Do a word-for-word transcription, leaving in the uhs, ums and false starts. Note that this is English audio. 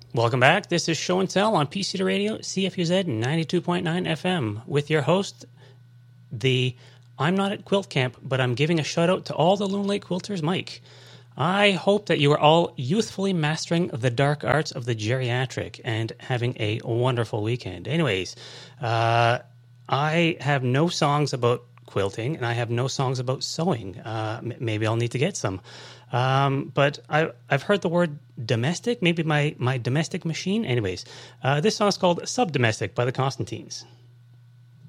Welcome back. This is Show and Tell on P C to Radio, C F U Z ninety-two point nine F M, with your host, the I'm not at quilt camp, but I'm giving a shout out to all the Loon Lake quilters, Mike. I hope that you are all youthfully mastering the dark arts of the geriatric and having a wonderful weekend. Anyways, uh, I have no songs about quilting, and I have no songs about sewing. Uh, m- maybe I'll need to get some. Um, but I, I've heard the word domestic, maybe my, my domestic machine. Anyways, uh, this song is called Subdomestic by the Constantines.